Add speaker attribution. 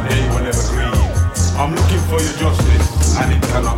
Speaker 1: day will never grieve. I'm looking for your justice, and it cannot